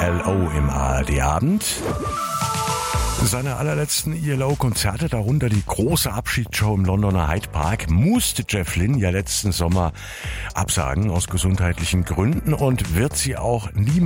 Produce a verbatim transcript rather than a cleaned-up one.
L O im A R D-Abend. Seine allerletzten E L O-Konzerte, darunter die große Abschiedsshow im Londoner Hyde Park, musste Jeff Lynne ja letzten Sommer absagen aus gesundheitlichen Gründen und wird sie auch nie